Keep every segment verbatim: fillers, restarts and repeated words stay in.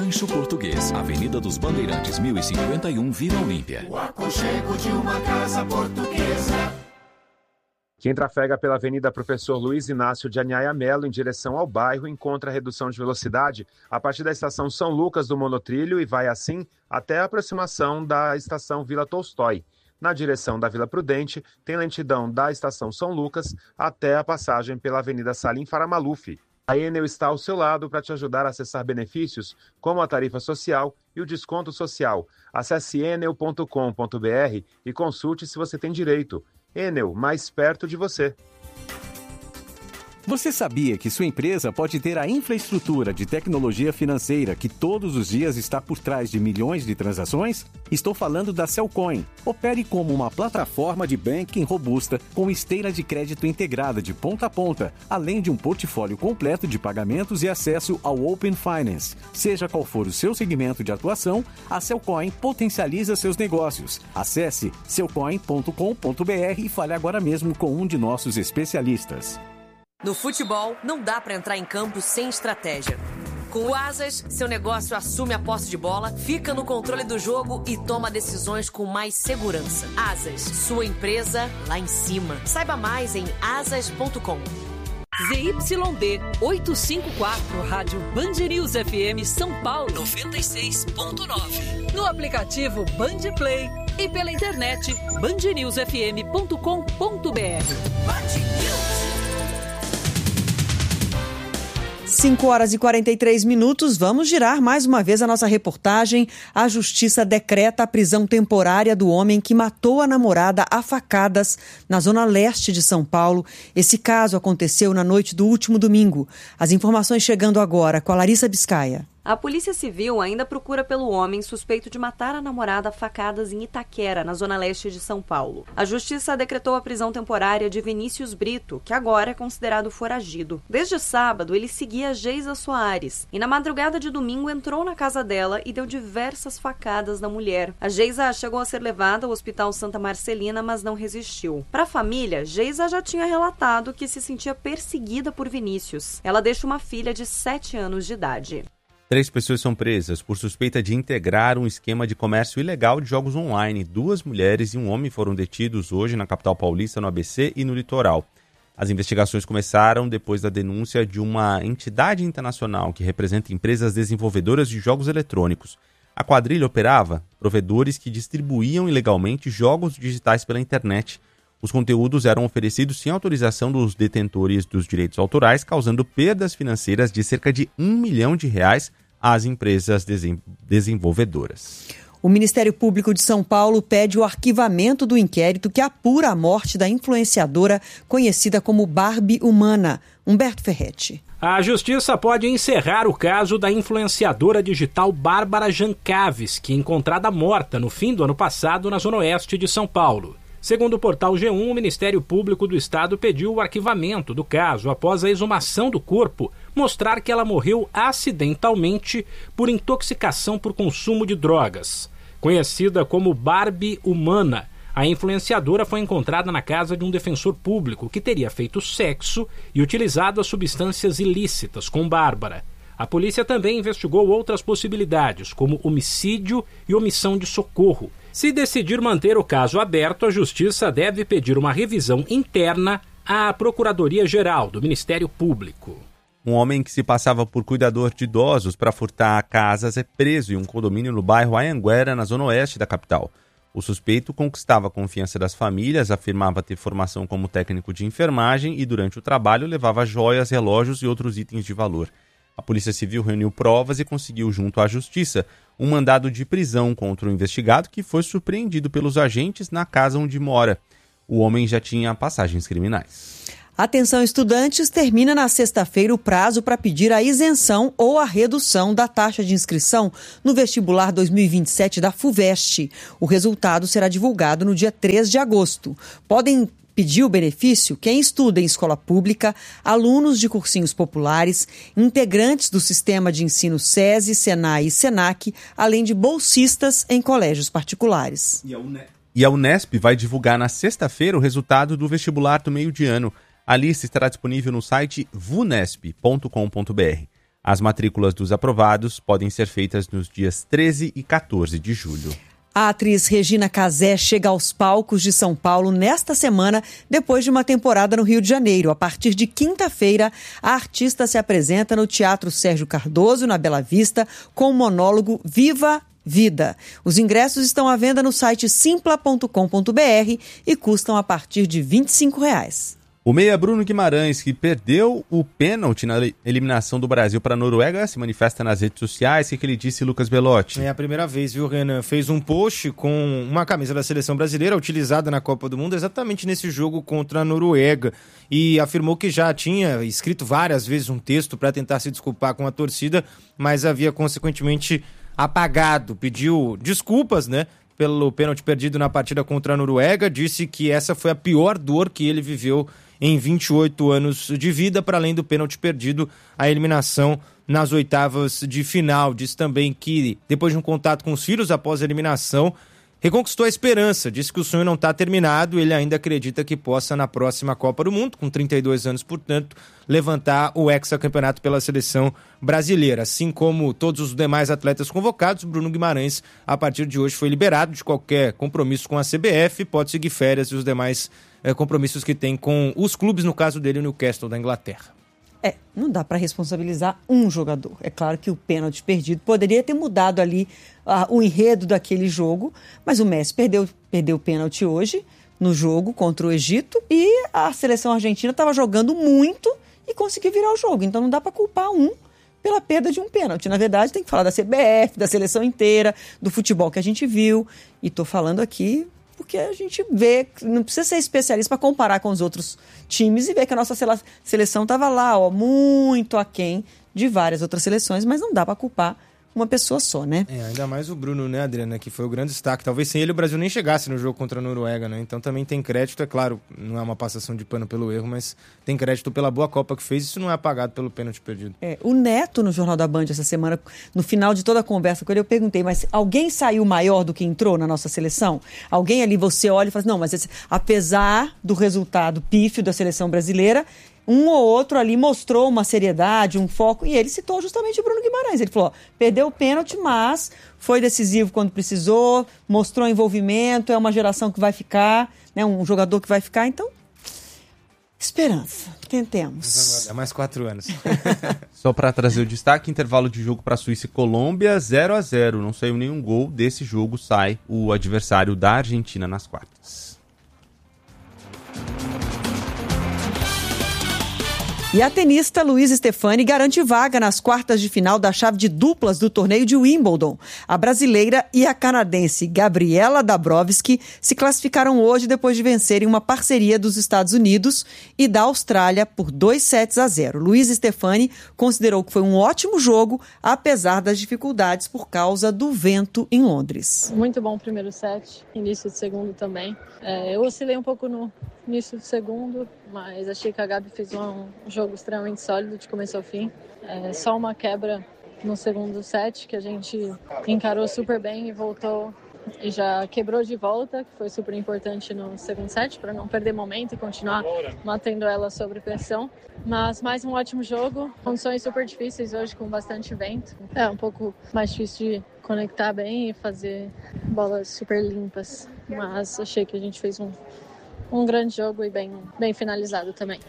Rancho Português, Avenida dos Bandeirantes, mil e cinquenta e um, Vila Olímpia. O aconchego de uma casa portuguesa. Quem trafega pela Avenida Professor Luiz Inácio de Anhaia Melo em direção ao bairro encontra redução de velocidade a partir da estação São Lucas do monotrilho e vai assim até a aproximação da estação Vila Tolstói. Na direção da Vila Prudente, tem lentidão da estação São Lucas até a passagem pela Avenida Salim Faramaluf. A Enel está ao seu lado para te ajudar a acessar benefícios como a tarifa social e o desconto social. Acesse enel ponto com ponto br e consulte se você tem direito. Enel, mais perto de você. Você sabia que sua empresa pode ter a infraestrutura de tecnologia financeira que todos os dias está por trás de milhões de transações? Estou falando da Cellcoin. Opere como uma plataforma de banking robusta com esteira de crédito integrada de ponta a ponta, além de um portfólio completo de pagamentos e acesso ao Open Finance. Seja qual for o seu segmento de atuação, a Cellcoin potencializa seus negócios. Acesse cellcoin ponto com ponto br e fale agora mesmo com um de nossos especialistas. No futebol, não dá para entrar em campo sem estratégia. Com o Asas, seu negócio assume a posse de bola, fica no controle do jogo e toma decisões com mais segurança. Asas, sua empresa lá em cima. Saiba mais em asas ponto com. Z Y D oitocentos e cinquenta e quatro, Rádio Band News F M São Paulo noventa e seis ponto nove. No aplicativo Band Play e pela internet band news f m ponto com ponto b r. cinco horas e quarenta e três minutos, vamos girar mais uma vez a nossa reportagem. A Justiça decreta a prisão temporária do homem que matou a namorada a facadas na zona leste de São Paulo. Esse caso aconteceu na noite do último domingo. As informações chegando agora com a Larissa Biscaia. A Polícia Civil ainda procura pelo homem suspeito de matar a namorada a facadas em Itaquera, na zona leste de São Paulo. A Justiça decretou a prisão temporária de Vinícius Brito, que agora é considerado foragido. Desde sábado, ele seguia Geisa Soares e na madrugada de domingo entrou na casa dela e deu diversas facadas na mulher. A Geisa chegou a ser levada ao Hospital Santa Marcelina, mas não resistiu. Para a família, Geisa já tinha relatado que se sentia perseguida por Vinícius. Ela deixa uma filha de sete anos de idade. Três pessoas são presas por suspeita de integrar um esquema de comércio ilegal de jogos online. Duas mulheres e um homem foram detidos hoje na capital paulista, no A B C e no litoral. As investigações começaram depois da denúncia de uma entidade internacional que representa empresas desenvolvedoras de jogos eletrônicos. A quadrilha operava provedores que distribuíam ilegalmente jogos digitais pela internet. Os conteúdos eram oferecidos sem autorização dos detentores dos direitos autorais, causando perdas financeiras de cerca de um milhão de reais às empresas desen- desenvolvedoras. O Ministério Público de São Paulo pede o arquivamento do inquérito que apura a morte da influenciadora conhecida como Barbie Humana. Humberto Ferretti. A Justiça pode encerrar o caso da influenciadora digital Bárbara Jancaves, encontrada morta no fim do ano passado na zona oeste de São Paulo. Segundo o portal G um, o Ministério Público do Estado pediu o arquivamento do caso após a exumação do corpo mostrar que ela morreu acidentalmente por intoxicação por consumo de drogas. Conhecida como Barbie Humana, a influenciadora foi encontrada na casa de um defensor público que teria feito sexo e utilizado as substâncias ilícitas com Bárbara. A polícia também investigou outras possibilidades, como homicídio e omissão de socorro. Se decidir manter o caso aberto, a Justiça deve pedir uma revisão interna à Procuradoria-Geral do Ministério Público. Um homem que se passava por cuidador de idosos para furtar casas é preso em um condomínio no bairro Anhanguera, na zona oeste da capital. O suspeito conquistava a confiança das famílias, afirmava ter formação como técnico de enfermagem e, durante o trabalho, levava joias, relógios e outros itens de valor. A Polícia Civil reuniu provas e conseguiu, junto à Justiça, um mandado de prisão contra o investigado que foi surpreendido pelos agentes na casa onde mora. O homem já tinha passagens criminais. Atenção, estudantes, termina na sexta-feira o prazo para pedir a isenção ou a redução da taxa de inscrição no vestibular dois mil e vinte e sete da FUVEST. O resultado será divulgado no dia três de agosto. Podem pedir o benefício quem estuda em escola pública, alunos de cursinhos populares, integrantes do sistema de ensino SESI, SENAI e SENAC, além de bolsistas em colégios particulares. E a Unesp vai divulgar na sexta-feira o resultado do vestibular do meio de ano. A lista estará disponível no site vunesp ponto com ponto b r. As matrículas dos aprovados podem ser feitas nos dias treze e quatorze de julho. A atriz Regina Casé chega aos palcos de São Paulo nesta semana, depois de uma temporada no Rio de Janeiro. A partir de quinta-feira, a artista se apresenta no Teatro Sérgio Cardoso, na Bela Vista, com o monólogo Viva Vida. Os ingressos estão à venda no site simpla ponto com ponto b r e custam a partir de vinte e cinco reais. O meia Bruno Guimarães, que perdeu o pênalti na eliminação do Brasil para a Noruega, se manifesta nas redes sociais. O que ele disse, Lucas Belotti? É a primeira vez, viu, Renan? Fez um post com uma camisa da seleção brasileira utilizada na Copa do Mundo exatamente nesse jogo contra a Noruega e afirmou que já tinha escrito várias vezes um texto para tentar se desculpar com a torcida, mas havia consequentemente apagado. Pediu desculpas, né, pelo pênalti perdido na partida contra a Noruega. Disse que essa foi a pior dor que ele viveu em vinte e oito anos de vida, para além do pênalti perdido, a eliminação nas oitavas de final. Diz também que, depois de um contato com os filhos após a eliminação, reconquistou a esperança. Disse que o sonho não está terminado, ele ainda acredita que possa, na próxima Copa do Mundo, com trinta e dois anos, portanto, levantar o hexacampeonato pela seleção brasileira. Assim como todos os demais atletas convocados, Bruno Guimarães, a partir de hoje, foi liberado de qualquer compromisso com a C B F, pode seguir férias e os demais é, compromissos que tem com os clubes, no caso dele, o Newcastle da Inglaterra. É, não dá para responsabilizar um jogador. É claro que o pênalti perdido poderia ter mudado ali uh, o enredo daquele jogo, mas o Messi perdeu, perdeu o pênalti hoje no jogo contra o Egito e a seleção argentina estava jogando muito e conseguiu virar o jogo. Então não dá para culpar um pela perda de um pênalti. Na verdade, tem que falar da C B F, da seleção inteira, do futebol que a gente viu. E estou falando aqui porque a gente vê, não precisa ser especialista para comparar com os outros times e ver que a nossa seleção estava lá, ó, muito aquém de várias outras seleções, mas não dá para culpar uma pessoa só, né? É, ainda mais o Bruno, né, Adriana, que foi o grande destaque. Talvez sem ele o Brasil nem chegasse no jogo contra a Noruega, né? Então também tem crédito, é claro, não é uma passação de pano pelo erro, mas tem crédito pela boa Copa que fez, isso não é apagado pelo pênalti perdido. É, o Neto, no Jornal da Band essa semana, no final de toda a conversa com ele, eu perguntei, mas alguém saiu maior do que entrou na nossa seleção? Alguém ali, você olha e fala assim, não, mas esse, apesar do resultado pífio da seleção brasileira, um ou outro ali mostrou uma seriedade, um foco, e ele citou justamente o Bruno Guimarães. Ele falou, ó, perdeu o pênalti, mas foi decisivo quando precisou, mostrou envolvimento, é uma geração que vai ficar, né, um jogador que vai ficar, então, esperança, tentemos. É mais quatro anos. Só para trazer o destaque, intervalo de jogo para Suíça e Colômbia, zero a zero, não saiu nenhum gol, desse jogo sai o adversário da Argentina nas quartas. E a tenista Luísa Stefani garante vaga nas quartas de final da chave de duplas do torneio de Wimbledon. A brasileira e a canadense Gabriela Dabrowski se classificaram hoje depois de vencerem uma parceria dos Estados Unidos e da Austrália por dois sets a zero. Luísa Stefani considerou que foi um ótimo jogo, apesar das dificuldades por causa do vento em Londres. Muito bom o primeiro set, início do segundo também. É, eu oscilei um pouco no início do segundo, mas achei que a Gabi fez um jogo extremamente sólido de começo ao fim. É, só uma quebra no segundo set que a gente encarou super bem e voltou e já quebrou de volta, que foi super importante no segundo set para não perder momento e continuar mantendo ela sob pressão. Mas mais um ótimo jogo, condições super difíceis hoje com bastante vento. É um pouco mais difícil de conectar bem e fazer bolas super limpas, mas achei que a gente fez um Um grande jogo e bem, bem finalizado também.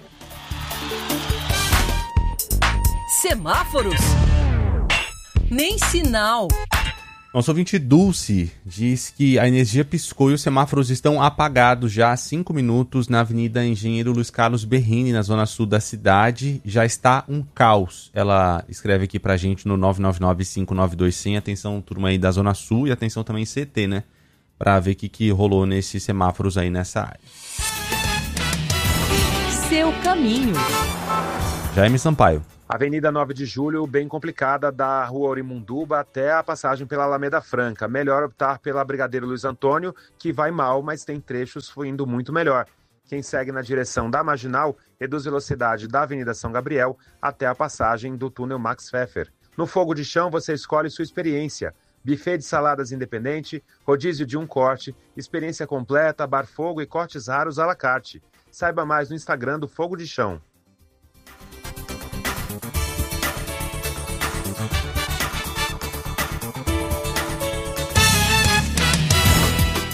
Semáforos. Nem sinal. Nosso ouvinte Dulce diz que a energia piscou e os semáforos estão apagados já há cinco minutos na Avenida Engenheiro Luiz Carlos Berrini, na zona sul da cidade. Já está um caos. Ela escreve aqui pra gente no nove nove nove, cinco nove dois zero zero. Atenção, turma aí da zona sul, e atenção também C T, né? Para ver o que, que rolou nesses semáforos aí nessa área. Seu caminho. Jaime Sampaio. Avenida nove de julho, bem complicada, da Rua Orimunduba até a passagem pela Alameda Franca. Melhor optar pela Brigadeiro Luiz Antônio, que vai mal, mas tem trechos fluindo muito melhor. Quem segue na direção da Marginal reduz velocidade da Avenida São Gabriel até a passagem do túnel Max Pfeffer. No Fogo de Chão, você escolhe sua experiência. Buffet de saladas independente, rodízio de um corte, experiência completa, bar fogo e cortes raros à la carte. Saiba mais no Instagram do Fogo de Chão.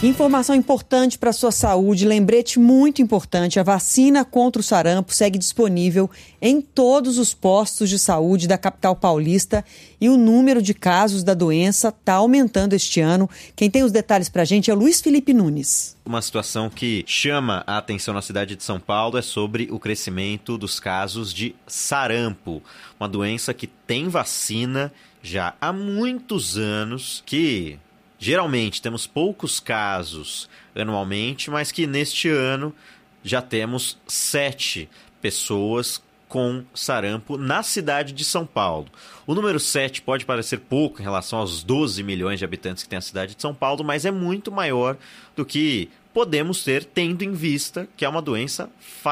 Informação importante para a sua saúde, lembrete muito importante, a vacina contra o sarampo segue disponível em todos os postos de saúde da capital paulista e o número de casos da doença está aumentando este ano. Quem tem os detalhes para a gente é o Luiz Felipe Nunes. Uma situação que chama a atenção na cidade de São Paulo é sobre o crescimento dos casos de sarampo, uma doença que tem vacina já há muitos anos, que geralmente temos poucos casos anualmente, mas que neste ano já temos sete pessoas com sarampo na cidade de São Paulo. O número sete pode parecer pouco em relação aos doze milhões de habitantes que tem a cidade de São Paulo, mas é muito maior do que podemos ter, tendo em vista que é uma doença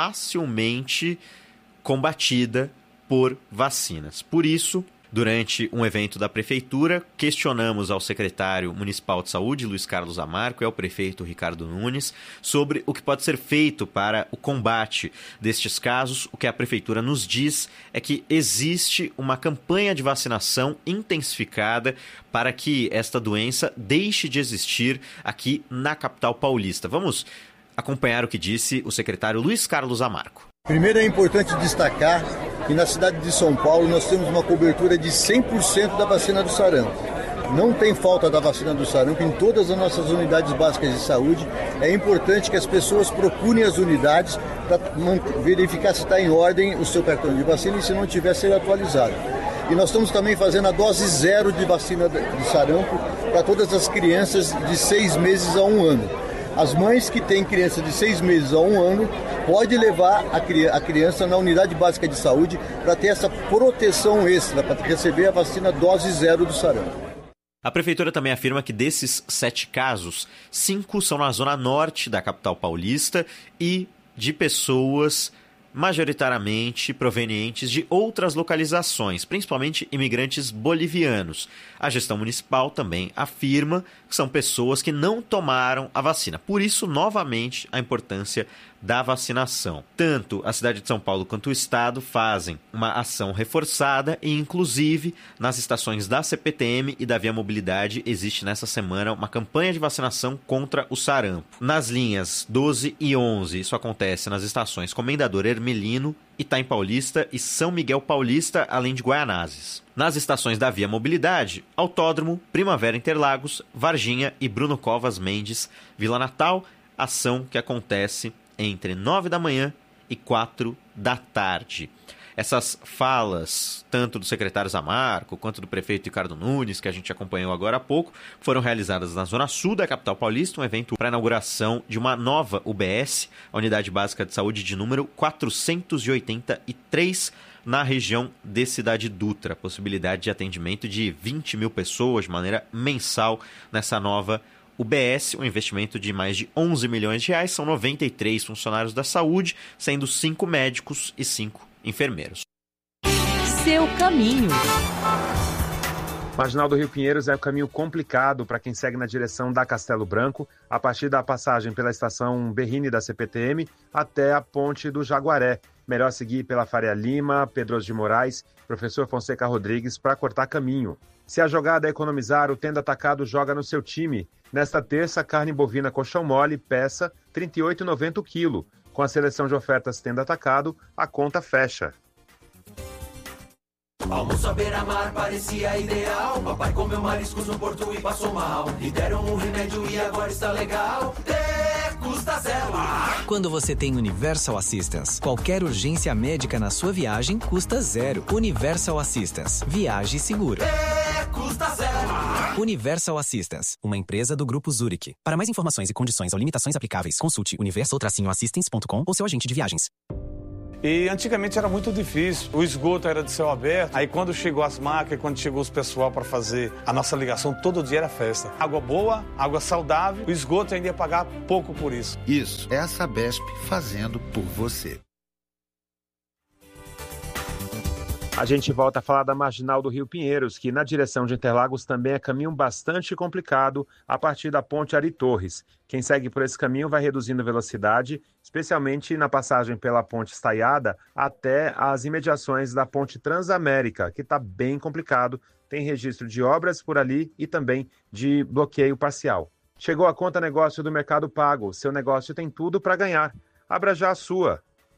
facilmente combatida por vacinas. Por isso, durante um evento da Prefeitura, questionamos ao secretário municipal de saúde, Luiz Carlos Amarco, e ao prefeito Ricardo Nunes, sobre o que pode ser feito para o combate destes casos. O que a Prefeitura nos diz é que existe uma campanha de vacinação intensificada para que esta doença deixe de existir aqui na capital paulista. Vamos acompanhar o que disse o secretário Luiz Carlos Amarco. Primeiro, é importante destacar que na cidade de São Paulo nós temos uma cobertura de cem por cento da vacina do sarampo. Não tem falta da vacina do sarampo em todas as nossas unidades básicas de saúde. É importante que as pessoas procurem as unidades para verificar se está em ordem o seu cartão de vacina e, se não tiver, ser atualizado. E nós estamos também fazendo a dose zero de vacina de sarampo para todas as crianças de seis meses a um ano. As mães que têm criança de seis meses a um ano podem levar a, cri- a criança na unidade básica de saúde para ter essa proteção extra, para receber a vacina dose zero do sarampo. A Prefeitura também afirma que desses sete casos, cinco são na zona norte da capital paulista e de pessoas majoritariamente provenientes de outras localizações, principalmente imigrantes bolivianos. A gestão municipal também afirma que são pessoas que não tomaram a vacina. Por isso, novamente, a importância da vacinação. Tanto a cidade de São Paulo quanto o estado fazem uma ação reforçada e, inclusive, nas estações da C P T M e da Via Mobilidade existe nessa semana uma campanha de vacinação contra o sarampo. Nas linhas doze e onze, isso acontece nas estações Comendador Hermelino, Itaim Paulista e São Miguel Paulista, além de Guaianazes. Nas estações da Via Mobilidade, Autódromo, Primavera Interlagos, Varginha e Bruno Covas Mendes, Vila Natal, ação que acontece entre nove da manhã e quatro da tarde. Essas falas, tanto do secretário Zamarco quanto do prefeito Ricardo Nunes, que a gente acompanhou agora há pouco, foram realizadas na Zona Sul da capital paulista, um evento para a inauguração de uma nova U B S, a Unidade Básica de Saúde de número quatrocentos e oitenta e três, na região de Cidade Dutra. Possibilidade de atendimento de vinte mil pessoas de maneira mensal nessa nova U B S, um investimento de mais de onze milhões de reais, são noventa e três funcionários da saúde, sendo cinco médicos e cinco enfermeiros. Seu caminho. Marginal do Rio Pinheiros é um caminho complicado para quem segue na direção da Castelo Branco, a partir da passagem pela estação Berrini da C P T M até a ponte do Jaguaré. Melhor seguir pela Faria Lima, Pedros de Moraes, Professor Fonseca Rodrigues para cortar caminho. Se a jogada é economizar, o Tenda Atacado joga no seu time. Nesta terça, carne bovina colchão mole, peça trinta e oito reais e noventa centavos o quilo. Com a seleção de ofertas Tenda Atacado, a conta fecha. Almoço à beira-mar parecia ideal. Papai comeu mariscos no porto e passou mal. Lhe deram um remédio e agora está legal. Te custa zero. Quando você tem Universal Assistance, qualquer urgência médica na sua viagem custa zero. Universal Assistance. Viaje seguro. Te custa zero. Universal Assistance, uma empresa do Grupo Zurich. Para mais informações e condições ou limitações aplicáveis, consulte universal assistance ponto com ou seu agente de viagens. E antigamente era muito difícil, o esgoto era de céu aberto, aí quando chegou as máquinas, quando chegou os pessoal para fazer a nossa ligação, todo dia era festa. Água boa, água saudável, o esgoto ainda ia pagar pouco por isso. Isso, é a Sabesp fazendo por você. A gente volta a falar da Marginal do Rio Pinheiros, que na direção de Interlagos também é caminho bastante complicado a partir da ponte Ari Torres. Quem segue por esse caminho vai reduzindo velocidade, especialmente na passagem pela ponte Estaiada até as imediações da ponte Transamérica, que está bem complicado. Tem registro de obras por ali e também de bloqueio parcial. Chegou a Conta Negócio do Mercado Pago. Seu negócio tem tudo para ganhar. Abra já a sua.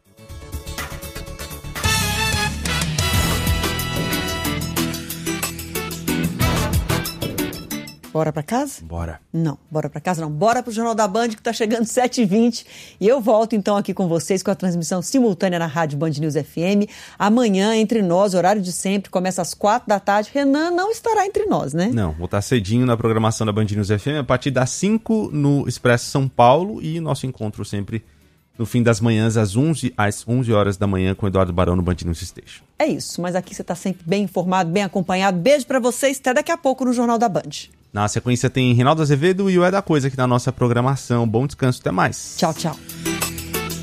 Bora pra casa? Bora. Não, bora pra casa não. Bora pro Jornal da Band, que tá chegando sete e vinte. E eu volto então aqui com vocês com a transmissão simultânea na Rádio Band News F M. Amanhã, entre nós, horário de sempre, começa às quatro da tarde. Renan não estará entre nós, né? Não, vou estar cedinho na programação da Band News F M, a partir das cinco no Expresso São Paulo, e nosso encontro sempre no fim das manhãs, às onze, às onze horas da manhã, com o Eduardo Barão no Band News Station. É isso, mas aqui você tá sempre bem informado, bem acompanhado. Beijo pra vocês, até daqui a pouco no Jornal da Band. Na sequência tem Reinaldo Azevedo e o É da Coisa aqui na nossa programação. Bom descanso, até mais. Tchau, tchau.